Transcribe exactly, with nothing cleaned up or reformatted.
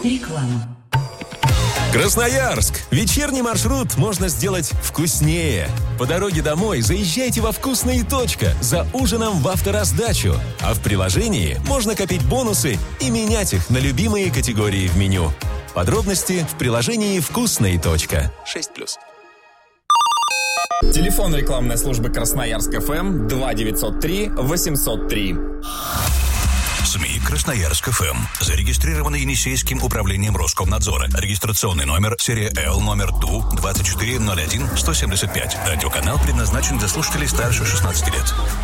Реклама. Красноярск. Вечерний маршрут можно сделать вкуснее. По дороге домой заезжайте во «Вкусная точка» за ужином в автораздачу. А в приложении можно копить бонусы и менять их на любимые категории в меню. Подробности в приложении «Вкусная точка». шесть плюс. Телефон рекламной службы Красноярск эф эм два девятьсот три восемьсот три. СМИ Красноярск эф эм. Зарегистрированы Енисейским управлением Роскомнадзора. Регистрационный номер, серия Л, номер Ту двадцать четыре ноль один сто семьдесят пять. Радиоканал предназначен для слушателей старше шестнадцати лет.